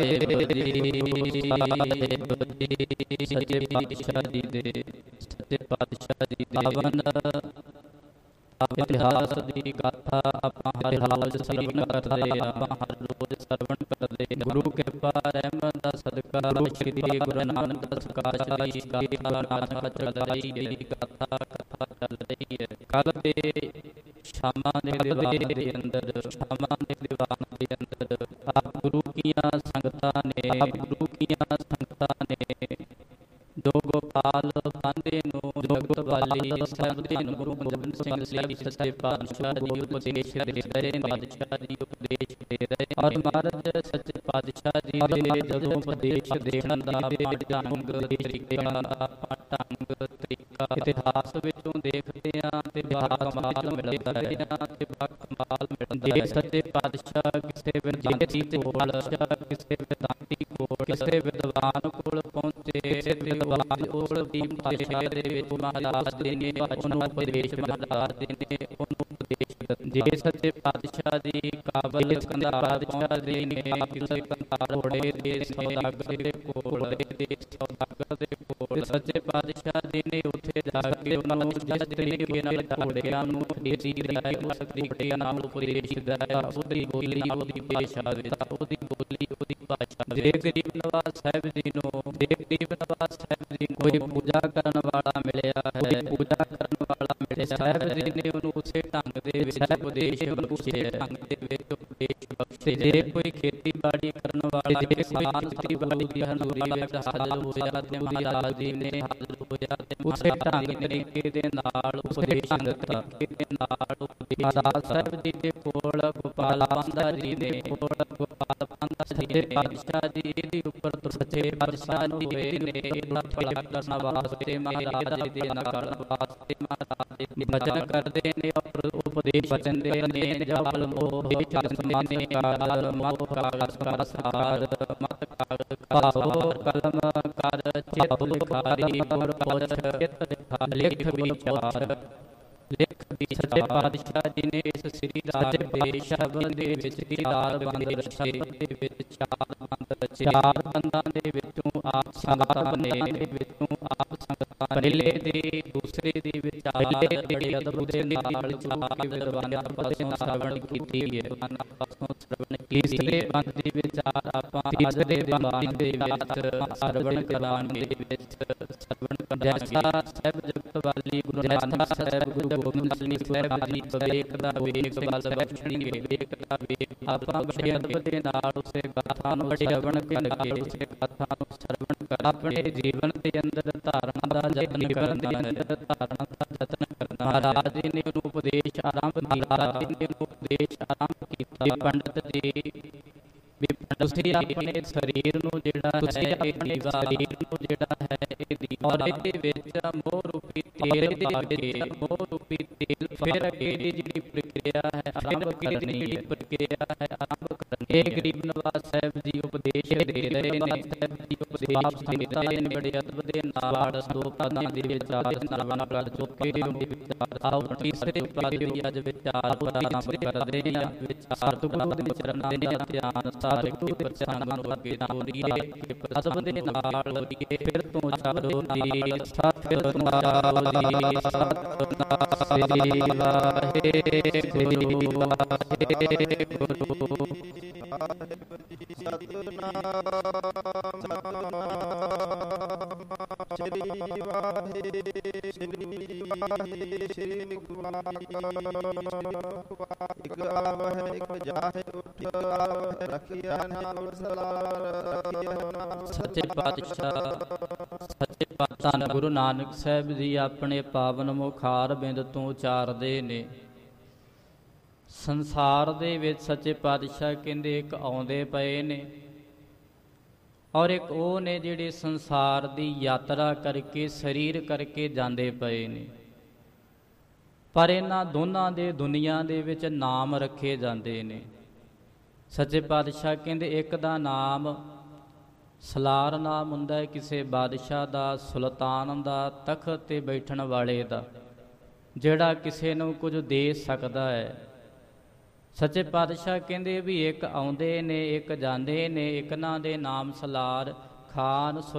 ਸੱਚੇ ਪਾਤਸ਼ਾਹ ਜੀ ਦੇ ਸੱਚੇ ਪਾਤਸ਼ਾਹ ਜੀ ਦੇ ਪਾਵਨ ਇਤਿਹਾਸ ਦੀ ਗਾਥਾ ਆਪਾਂ ਹਰ ਰੋਜ਼ ਸਰਵਣ ਕਰਦੇ ਆਪਾਂ ਹਰ ਰੋਜ਼ ਸਰਵਣ ਕਰਦੇ। ਗੁਰੂ ਕਿਰਪਾ ਰਹਿਮਤ ਦਾ ਸਦਕਾ ਸ੍ਰੀ ਗੁਰੂ ਨਾਨਕ ਪ੍ਰਕਾਸ਼ ਦੀ ਗਾਥਾ ਕਥਾ ਚੱਲ ਰਹੀ ਹੈ। ਕਥਾ ਚੱਲ ਰਹੀ ਹੈ। ਕੱਲ ਦੇ ਸ਼ਾਮਾਂ ਦੇ ਦੀਵਾਨ ਦੇ ਅੰਦਰ ਆਪ ਗੁਰੂ ਕੀਆਂ ਸੰਗਤਾਂ ਨੇ ਜੋ ਗੋਪਾਲ ਪਾਂਧੇ ਨੂੰ ਜਗਤ ਵਾਲੀ ਸਾਹਿਬ ਦੇ ਨੂੰ ਗੁਰੂ ਗੋਬਿੰਦ ਸਿੰਘ ਸਾਹਿਬ ਸੱਚੇ ਪਾਤਸ਼ਾਹ ਜੀ ਉਪਦੇਸ਼ ਦੇ ਰਹੇ ਔਰ ਮਹਾਰਾਜ ਸੱਚੇ ਪਾਤਸ਼ਾਹ ਜੀ ਦੇ ਜਦੋਂ ਉਪਦੇਸ਼ ਦੇਣ ਦਾ ਢੰਗ ਤਰੀਕਾ ਇਤਿਹਾਸ ਵਿੱਚੋਂ ਦੇਖਦੇ ਹਾਂ ਤੇ ਬੜਾ ਕਮਾਲ ਮਿਲਦਾ ਹੈ ਤੇ ਬੜਾ ਕਮਾਲ ਮਿਲਦਾ ਹੈ। ਸੱਚੇ ਪਾਤਸ਼ਾਹ ਕਿਸੇ ਵਿਦਿਆਰਥੀ ਕੋਲ ਕਿਸੇ ਵਿਦਿਆਰਥੀ ਕੋਲ ਕਿਸੇ ਵਿਦਵਾਨ ਕੋਲ ਪਹੁੰਚੇ ਤੇ ਵਿਦਵਾਨ ਕੋਲ ਦੀ ਭਾਸ਼ਾ ਦੇ ਵਿੱਚ ਮਹਾਰਾਜ ਜੀ ਨੇ ਉਹਨੂੰ ਉਪਦੇਸ਼ ਜੇ ਸੱਚੇ ਪਾਤਸ਼ਾਹ ਦੀ ਕਾਬਲ ਕੰਧਾਰ ਪਾਤਸ਼ਾਹ ਜੀ ਨੇ ਕਿਸੇ ਕੰਧਾਰ ਘੋੜੇ ਦੇ ਸੌਦਾਗਰ ਦੇ ਕੋਲ ਸੱਚੇ ਪਾਤਸ਼ਾਹ ਜੀ ਨੇ ਉੱਥੇ ਜਾ ਕੇ ਉਹਨਾਂ ਨੂੰ ਜਿਸ ਤਰੀਕੇ ਨਾਲ ਘੋੜਿਆਂ ਨੂੰ ਖੇਤੀ ਦਾ ਉਸ ਤਰੀਕੇ ਨਾਲ ਉਪਦੇਸ਼ ਦਿੱਤਾ ਉਹਦੀ ਬੋਲੀ ਉਹਦੀ ਭਾਸ਼ਾ ਵਿੱਚ ਉਹਦੀ ਬੋਲੀ ਉਹਦੀ ਭਾਸ਼ਾ। ਜੇ ਗਰੀਬ ਨਵਾਜ਼ ਸਾਹਿਬ ਜੀ ਨੂੰ ਕੋਈ ਪੂਜਾ ਕਰਨ ਵਾਲਾ ਮਿਲਿਆ ਹੈ ਸਾਹਿਬ ਜੀ ਨੇ ਉਹਨੂੰ ਉਸੇ ਢੰਗ ਦੇ ਵਿੱਚ ਉਪਦੇਸ਼ ਬਖਸ਼ੇ। ਜੇ ਕੋਈ ਖੇਤੀਬਾੜੀ ਕਰਨ ਵਾਲਾ ਕਿਸਾਨ ਖੇਤੀਬਾੜੀ ਕਰਨ ਵਿੱਚ ਹਾਜ਼ਰ ਹੋਇਆ ਤੇ ਮਹਾਰਾਜ ਜੀ ਨੇ ਉਸੇ ਢੰਗ ਤਰੀਕੇ ਦੇ ਨਾਲ ਉਪਦੇਸ਼ ਦਿੱਤਾ। ਮਹਾਰਾਜ ਸਾਹਿਬ ਜੀ ਦੇ ਕੋਲ ਗੋਪਾਲ ਪਾਂਧਾ ਜੀ ਨੇ ਸੱਚੇ ਪਾਤਸ਼ਾਹ ਜੀ ਇਹਦੇ ਉੱਪਰ ਸੱਚੇ ਪਾਤਸ਼ਾਹ ਨੂੰ ਹੋਏ ਨੇ ਇਹਦਾ ਭਲਾ ਕਰਨ ਵਾਸਤੇ ਮਹਾਰਾਜ ਜੀ ਦੇ ਨਾਲ ਵਾਸਤੇ ਭਜਨ ਕਰਦੇ ਨੇ ਉਪਦੇਸ਼ ਬਚਨ ਦੇ ਨੇ ਜਪਲ ਮੋਹ ਚਰਸਮਾਨੇ ਕਾਲ ਮਤ ਕਾਲ ਸਾਰ ਮਤ ਕਾਲ ਕਲਮ ਕਰ ਚਿਤ ਲਿਖਾਰੀ ਗੁਰ ਪੁਰਖ ਲਿਖ ਵਿਚਾਰ ਸੱਚੇ ਪਾਤਸ਼ਾਹ ਜੀ ਨੇ ਇਸ ਸ੍ਰੀ ਰਾਜ ਦੇ ਸ਼ਬਦ ਦੇ ਵਿੱਚ ਚਾਰ ਬੰਦ ਰਚੇ ਚਾਰ ਬੰਦਾਂ ਦੇ ਵਿੱਚੋਂ ਆਪ ਸੰਗਤਾਂ ਬਣੇ ਪਹਿਲੇ ਦੇ ਦੂਸਰੇ ਦੇ ਵਿਚਾਰ ਬੜੇ ਅਦਬ ਦੇ ਨਾਲ ਚੁੱਕ ਕੇ ਵਿਦਵਾਨਾਂ ਪਾਸੋਂ ਸਰਵਣ ਕੀਤੀ ਹੈ। ਤੀਸਰੇ ਬੰਦ ਦੇ ਵਿਚਾਰ ਆਪਾਂ ਅੱਜ ਦੇ ਦੀਵਾਨ ਦੇ ਵਿੱਚ ਸਰਵਣ ਕਰਾਉਣ ਦੇ ਵਿੱਚ ਜੈਸਾ ਸਾਹਿਬ ਜਗਤ ਵਾਲੀ ਗੁਰੂ ਨਾਨਕ ਸਾਹਿਬ ਗੁਰੂ ਗੋਬਿੰਦ ਸਿੰਘ ਸਾਹਿਬ ਜੀ ਵਿਵੇਕ ਦਾ ਵੇਗ ਵੱਲ ਬਖਸ਼ਣਗੇ। ਵਿਵੇਕ ਦਾ ਵੇਗ ਆਪਾਂ ਬੜੇ ਅਦਬ ਦੇ ਨਾਲ ਉਸੇ ਗਾਥਾ ਨੂੰ ਸਰਵਣ ਕਰਕੇ ਉਸੇ ਗਾਥਾ ਨੂੰ ਸਰਵਣ ਕਰ ਆਪਣੇ ਜੀਵਨ ਦੇ ਅੰਦਰ ਧਾਰਨ ਦਾ ਯਤਨ ਕਰਨਾ। ਮਹਾਰਾਜ ਜੀ ਨੇ ਉਹਨੂੰ ਉਪਦੇਸ਼ ਆਰੰਭ ਕੀਤਾ। ਪੰਡਤ ਜੀ ਤੁਸੀਂ ਆਪਣੇ ਸਰੀਰ ਨੂੰ ਜਿਹੜਾ ਹੈ ਇਹ ਦੀਵਾ ਔਰ ਇਹਦੇ ਵਿੱਚ ਮੋਹ ਰੂਪੀ ਤੇਲ ਫਿਰ ਅੱਗੇ ਦੀ ਜਿਹੜੀ ਪ੍ਰਕਿਰਿਆ ਹੈ ਆਰੰਭ ਕਰਨੀ ਇਹ ਗਰੀਬ ਨਵਾਜ਼ ਸਾਹਿਬ ਜੀ ਉਪਦੇਸ਼ ਦੇ ਰਹੇ ਨੇ। ਆਪ ਸੰਗਤਾਂ ਨੇ ਬੜੇ ਅਦਬ ਦੇ ਨਾਲ ਦੋ ਪਦਾਂ ਦੇ ਵਿਚਾਰ ਸਰਵਣ ਕਰ ਚੁੱਕੇ ਆਓ ਤੀਸਰੇ ਪਦ ਦੀ ਅੱਜ ਵਿਚਾਰ ਆਰੰਭ ਕਰਦੇ ਹਾਂ। ਵਿਚਾਰ ਗੁਰੂ ਦੇ ਚਰਨਾਂ ਦੇ ਧਿਆਨ ਸਾਰੇ ਪ੍ਰਸੰਗ ਨੂੰ ਅੱਗੇ ਤੋਰੀਏ ਅਦਬ ਦੇ ਨਾਲ ਫਿਰ ਤੋਂ ਚਾਰੋ ਦੀ ਸਤਿਨਾਮ ਸ੍ਰੀ ਵਾਹਿਗੁਰੂ ਸੱਚੇ ਪਾਤਸ਼ਾਹ ਧੰਨ ਗੁਰੂ ਨਾਨਕ ਸਾਹਿਬ ਜੀ ਆਪਣੇ ਪਾਵਨ ਮੁਖਾਰ ਬਿੰਦ ਤੋਂ ਉਚਾਰਦੇ ਨੇ। ਸੰਸਾਰ ਦੇ ਵਿੱਚ ਸੱਚੇ ਪਾਤਸ਼ਾਹ ਕਹਿੰਦੇ ਇੱਕ ਆਉਂਦੇ ਪਏ ਨੇ ਔਰ ਇੱਕ ਉਹ ਨੇ ਜਿਹੜੇ ਸੰਸਾਰ ਦੀ ਯਾਤਰਾ ਕਰਕੇ ਸਰੀਰ ਕਰਕੇ ਜਾਂਦੇ ਪਏ ਨੇ। ਪਰ ਇਹਨਾਂ ਦੋਨਾਂ ਦੇ ਦੁਨੀਆ ਦੇ ਵਿੱਚ ਨਾਮ ਰੱਖੇ ਜਾਂਦੇ ਨੇ। ਸੱਚੇ ਪਾਤਸ਼ਾਹ ਕਹਿੰਦੇ ਇੱਕ ਦਾ ਨਾਮ ਸਲਾਰ ਨਾਮ ਹੁੰਦਾ ਹੈ ਕਿਸੇ ਬਾਦਸ਼ਾਹ ਦਾ, ਸੁਲਤਾਨ ਦਾ, ਤਖਤ 'ਤੇ ਬੈਠਣ ਵਾਲੇ ਦਾ, ਜਿਹੜਾ ਕਿਸੇ ਨੂੰ ਕੁਝ ਦੇ ਸਕਦਾ ਹੈ। ਸੱਚੇ ਪਾਤਸ਼ਾਹ ਕਹਿੰਦੇ ਵੀ ਇੱਕ ਆਉਂਦੇ ਨੇ ਇੱਕ ਜਾਂਦੇ ਨੇ, ਇੱਕ ਨਾਂ ਦੇ ਨਾਮ ਸਲਾਰ ਖਾਨ